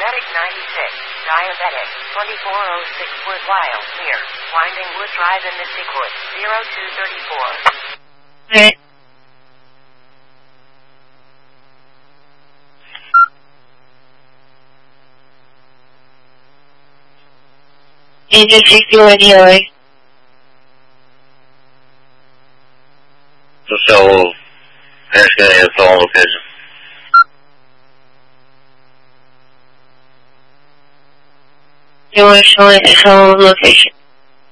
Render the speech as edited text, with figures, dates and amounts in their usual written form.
Medic 96, Diabetic, 2406 Woodwile, near Winding Wood Drive in Mystic Woods, 0234. Alright. Agent 61 DOA. So, that's going to info on location. You want to show location.